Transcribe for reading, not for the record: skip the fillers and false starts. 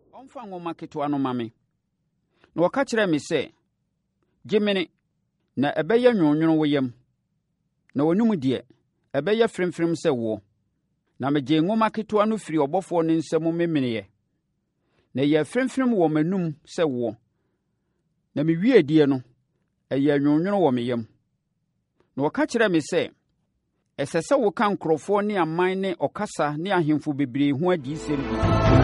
ɔmfa nwoma ketewa no ma me. Na wɔka kyerɛɛ me sɛ, gye mene, na ɛbɛyɛ nwononwono wo yam, na w'anom deɛ, ɛbɛyɛ frɛmfrɛm sɛ woɔ. Na megyee nwoma ketewa no firi ɔbɔfoɔ no nsam memeneeɛ. Na ɛyɛɛ frɛmfrɛm wɔ m'anom sɛ woɔ. Na mewiee die no, ɛyɛɛ nwononwono wɔ me yam. Na wɔka kyerɛɛ me sɛ, ɛsɛ sɛ woka nkurɔfoɔ ne aman ne ɔkasa ne ahemfo bebree ho adiyisɛm bi.